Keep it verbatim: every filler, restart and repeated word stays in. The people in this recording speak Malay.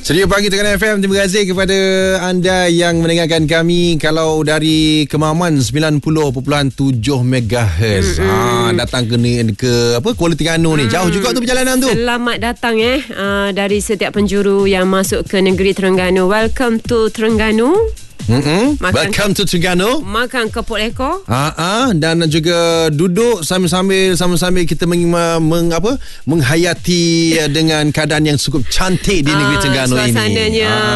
Ceria Pagi Terengganu F M. Terima kasih kepada anda yang mendengarkan kami. Kalau dari Kemaman sembilan puluh perpuluhan tujuh megahertz, mm-hmm. ha, datang ke, ke apa, Kuala Terengganu ni. Jauh juga tu perjalanan tu. Selamat datang eh uh, dari setiap penjuru yang masuk ke negeri Terengganu. Welcome to Terengganu. Mm-hmm. Welcome to Terengganu. Makan keput ekor. Ah, ah, dan juga duduk sambil-sambil sambil-sambil kita meng, meng, apa, menghayati dengan keadaan yang cukup cantik di negeri Terengganu ini. Suasananya. Ah.